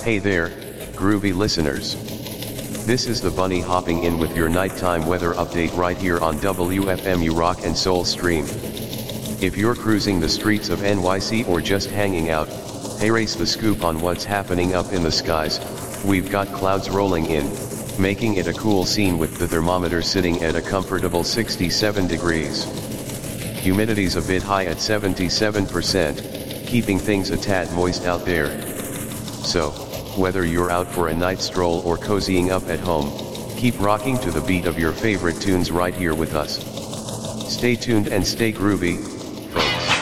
Hey there, groovy listeners. This is the Bunny hopping in with your nighttime weather update right here on WFMU Rock and Soul Stream. If you're cruising the streets of NYC or just hanging out, hey, race the scoop on what's happening up in the skies. We've got clouds rolling in, making it a cool scene with the thermometer sitting at a comfortable 67 degrees. Humidity's a bit high at 77%, keeping things a tad moist out there. So, whether you're out for a night stroll or cozying up at home, keep rocking to the beat of your favorite tunes right here with us. Stay tuned and stay groovy.